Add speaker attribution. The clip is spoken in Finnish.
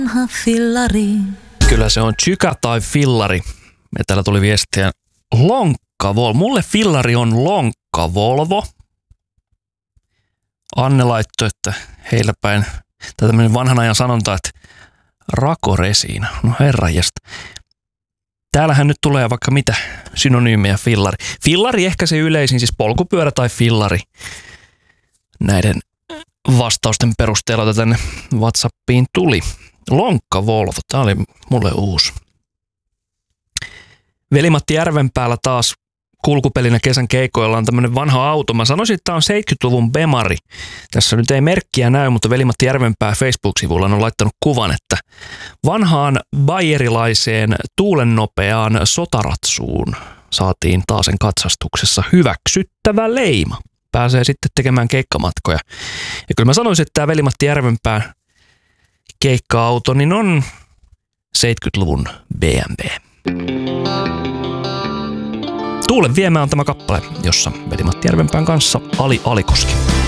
Speaker 1: Fillari.
Speaker 2: Kyllä se on Chyka tai fillari. Ja täällä tuli viestiä Lonkka-Volvo. Mulle fillari on Lonkka-Volvo. Anne laittoi, että heillä päin, tai tämmöinen vanhan ajan sanonta, että rakoresiina. No herranjesta. Täällähän nyt tulee vaikka mitä synonyymejä fillari. Fillari ehkä se yleisin, siis polkupyörä tai fillari. Näiden vastausten perusteella, että tänne WhatsAppiin tuli. Lonkka-Volvo, tää oli mulle uusi. Veli-Matti Järvenpäällä taas kulkupelinä kesän keikoilla on tämmönen vanha auto. Mä sanoisin, että tää on 70-luvun Bemari. Tässä nyt ei merkkiä näy, mutta Veli-Matti Järvenpää Facebook-sivulla on laittanut kuvan, että vanhaan bayerilaiseen tuulennopeaan sotaratsuun saatiin taasen katsastuksessa hyväksyttävä leima. Pääsee sitten tekemään keikkamatkoja. Ja kyllä mä sanoisin, että tää Veli-Matti Järvenpää keikka-auto niin on 70-luvun BMW. Tuulen viemä on tämä kappale, jossa Veli-Matti Järvenpään kanssa Ali Alikoski.